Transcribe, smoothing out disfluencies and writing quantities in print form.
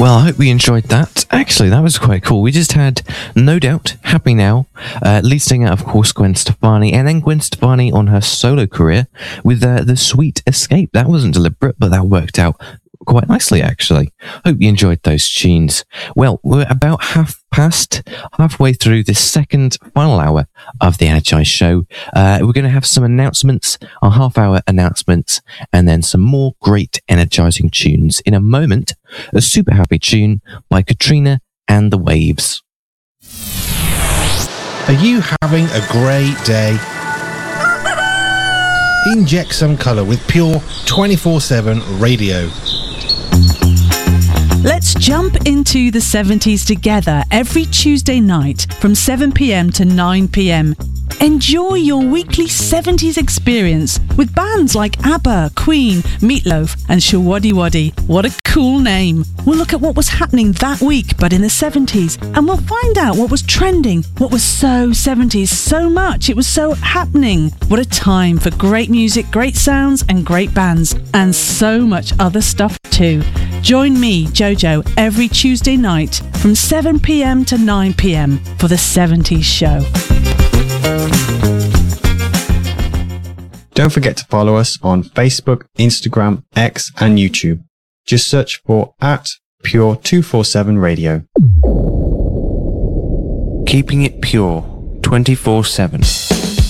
Well, I hope we enjoyed that. Actually, that was quite cool. We just had No Doubt, Happy Now, lead singer, of course, Gwen Stefani, and then Gwen Stefani on her solo career with The Sweet Escape. That wasn't deliberate, but that worked out quite nicely, actually. Hope you enjoyed those tunes. Well, we're about halfway through this second final hour of the Energize show. We're going to have some announcements, our half-hour announcements, and then some more great energizing tunes. In a moment, a super happy tune by Katrina and the Waves. Are you having a great day? Inject some colour with pure 24/7 radio. Let's jump into the 70s together every Tuesday night from 7 p.m. to 9 p.m. Enjoy your weekly 70s experience with bands like ABBA, Queen, Meatloaf and Showaddywaddy. What a cool name. We'll look at what was happening that week but in the 70s, and we'll find out what was trending, what was so 70s, so much, it was so happening. What a time for great music, great sounds and great bands, and so much other stuff too. Join me, Jojo, every Tuesday night from 7 p.m. to 9 p.m. for the 70s show. Don't forget to follow us on Facebook, Instagram, X and YouTube. Just search for @Pure247 Radio. Keeping it pure 24/7.